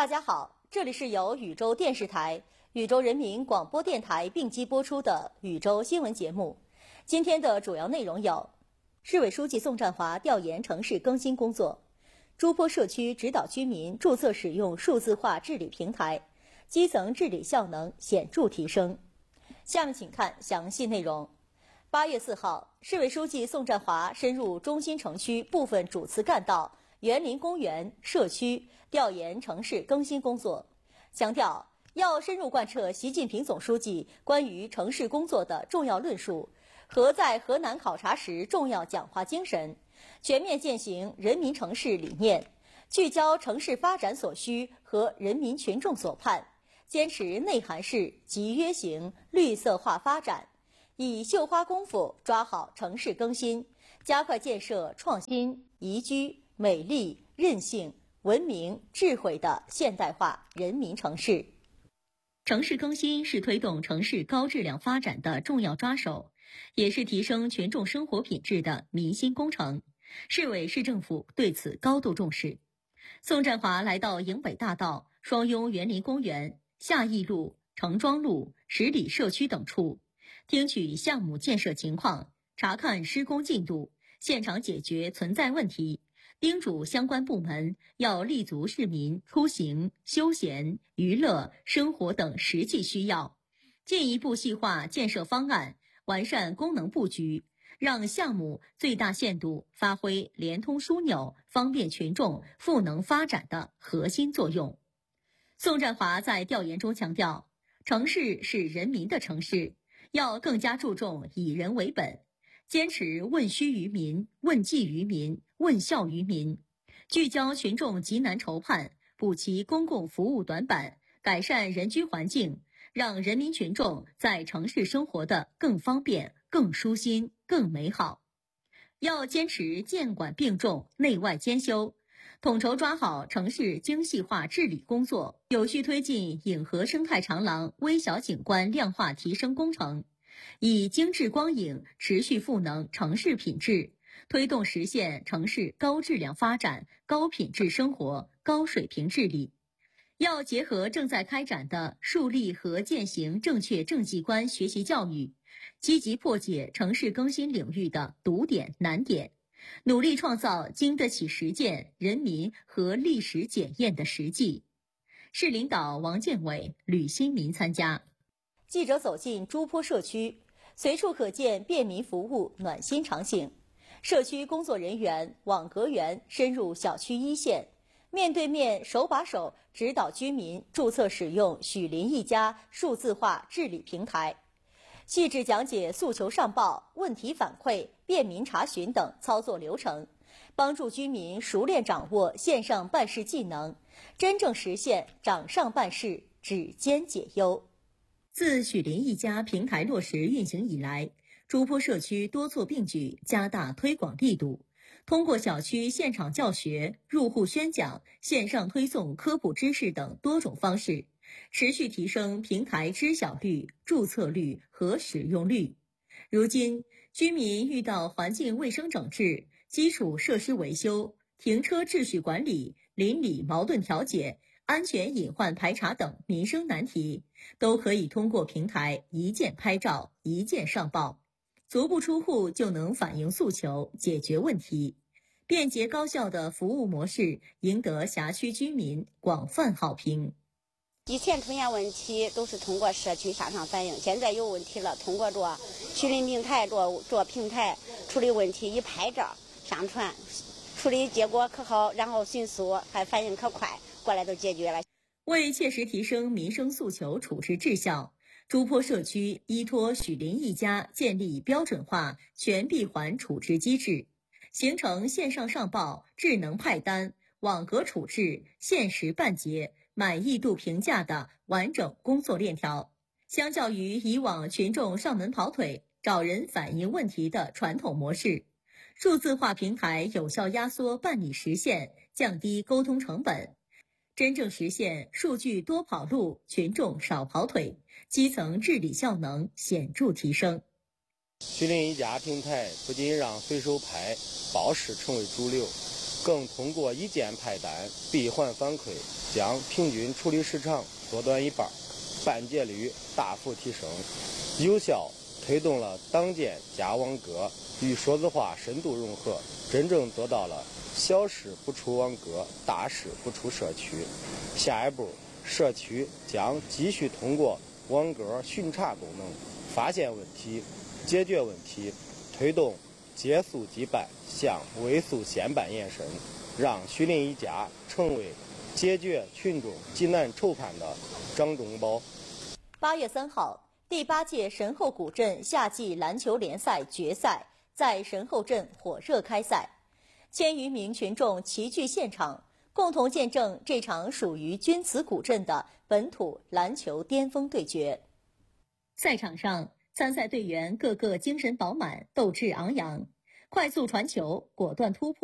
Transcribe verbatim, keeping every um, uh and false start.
大家好，这里是由禹州电视台、禹州人民广播电台并机播出的禹州新闻节目。今天的主要内容有：市委书记宋占华调研城市更新工作，朱坡社区指导居民注册使用数字化治理平台，基层治理效能显著提升。下面请看详细内容。八月四号，市委书记宋占华深入中心城区部分主次干道、园林公园、社区调研城市更新工作，强调要深入贯彻习近平总书记关于城市工作的重要论述和在河南考察时重要讲话精神，全面践行人民城市理念，聚焦城市发展所需和人民群众所盼，坚持内涵式、集约型绿色化发展，以绣花功夫抓好城市更新，加快建设创新、宜居、美丽、韧性、文明、智慧的现代化人民城市。城市更新是推动城市高质量发展的重要抓手，也是提升群众生活品质的民心工程。市委市政府对此高度重视。宋占华来到营北大道、双雍园林公园、夏邑路、城庄路、十里社区等处，听取项目建设情况，查看施工进度，现场解决存在问题，叮嘱相关部门要立足市民出行、休闲、娱乐、生活等实际需要，进一步细化建设方案，完善功能布局，让项目最大限度发挥联通枢纽、方便群众赋能发展的核心作用。宋占华在调研中强调，城市是人民的城市，要更加注重以人为本，坚持问需于民、问计于民、问效于民，聚焦群众急难愁盼，补齐公共服务短板，改善人居环境，让人民群众在城市生活的更方便、更舒心、更美好。要坚持监管并重、内外兼修，统筹抓好城市精细化治理工作，有序推进颍河生态长廊微小景观量化提升工程，以精致光影持续赋能城市品质，推动实现城市高质量发展、高品质生活、高水平治理。要结合正在开展的树立和践行正确政绩观学习教育，积极破解城市更新领域的堵点难点，努力创造经得起实践、人民和历史检验的实际。市领导王建伟、吕新民参加。记者走进朱坡社区，随处可见便民服务暖心场景。社区工作人员、网格员深入小区一线，面对面手把手指导居民注册使用许邻一家数字化治理平台，细致讲解诉求上报、问题反馈、便民查询等操作流程，帮助居民熟练掌握线上办事技能，真正实现掌上办事、指尖解忧。自许邻一家平台落实运行以来，朱坡社区多措并举，加大推广力度，通过小区现场教学、入户宣讲、线上推送科普知识等多种方式，持续提升平台知晓率、注册率和使用率。如今，居民遇到环境卫生整治、基础设施维修、停车秩序管理、邻里矛盾调解、安全隐患排查等民生难题，都可以通过平台一键拍照、一键上报，足不出户就能反映诉求、解决问题。便捷高效的服务模式赢得辖区居民广泛好评。 以前出现问题都是通过社区向上反映，现在有问题了，通过做许邻平台做做平台处理问题，一拍照上传，处理结果可好，然后迅速，还反应可快，过来都解决了。 为切实提升民生诉求处置质效，朱坡社区依托许邻一家建立标准化全闭环处置机制，形成线上上报、智能派单、网格处置、限时办结、满意度评价的完整工作链条。相较于以往群众上门跑腿、找人反映问题的传统模式，数字化平台有效压缩办理时限，降低沟通成本，真正实现数据多跑路、群众少跑腿，基层治理效能显著提升。 许邻一家平台不仅让随手拍、报时成为主流， 更通过一键派单、闭环反馈，将平均处理时长缩短一半，办结率大幅提升，有效推动了党建加网格与数字化深度融合，真正做到了小事不出网格，大事不出社区。下一步，社区将继续通过网格巡查功能，发现问题、解决问题，推动接速即办向微速先办延伸，让徐林一家成为解决群众急难愁盼的掌中宝。 八月三号，第八届神后古镇夏季篮球联赛决赛在神后镇火热开赛，千余名群众齐聚现场，共同见证这场属于钧瓷古镇的本土篮球巅峰对决。赛场上，参赛队员个个精神饱满，斗志昂扬，快速传球，果断突破。